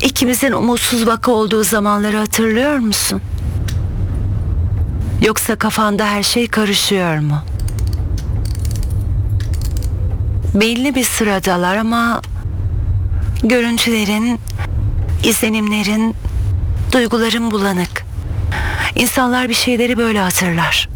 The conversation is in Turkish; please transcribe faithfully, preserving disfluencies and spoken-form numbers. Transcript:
İkimizin umutsuz vaka olduğu zamanları hatırlıyor musun? Yoksa kafanda her şey karışıyor mu? Belli bir sıradalar ama görüntülerin, izlenimlerin, duyguların bulanık. İnsanlar bir şeyleri böyle hatırlar.